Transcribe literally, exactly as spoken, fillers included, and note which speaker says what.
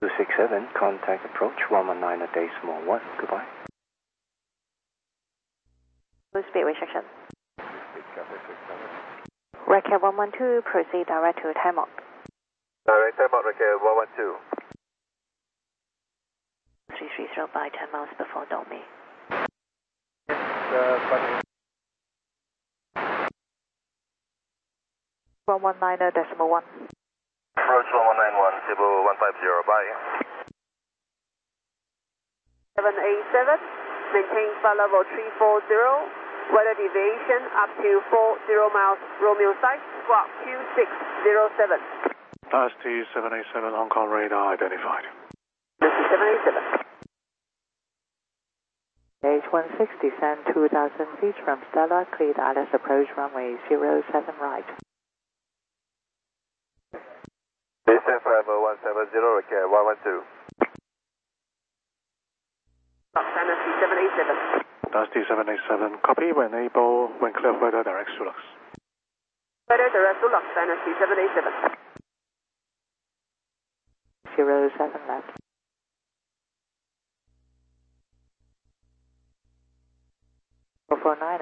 Speaker 1: two six seven, contact approach one one nine at decimal one. Goodbye.
Speaker 2: Blue speed restriction. Racket one one two, proceed direct to timeout.
Speaker 3: Direct timeout, Racket one one two.
Speaker 2: three three zero by ten miles before Domi. one one nine decimal one.
Speaker 3: Approach one one nine one, Cebu one five zero, bye.
Speaker 4: seven eight seven, maintain flight level three four zero, weather deviation up to four zero miles, Romeo site, squawk two six zero seven.
Speaker 5: Dusty seven eight seven, Hong Kong radar identified.
Speaker 4: Dusty seven eight seven.
Speaker 2: H one sixty, descend two thousand feet from Stella, clear Dallas approach runway zero seven right.
Speaker 3: Descend five one seven zero, Racket one one two.
Speaker 4: Dusty seven eight seven.
Speaker 5: Dusty seven eight seven, copy when able, when clear further direct Sulux.
Speaker 4: Further direct Sulux, Dynasty seven eight seven.
Speaker 2: zero seven left. four four nine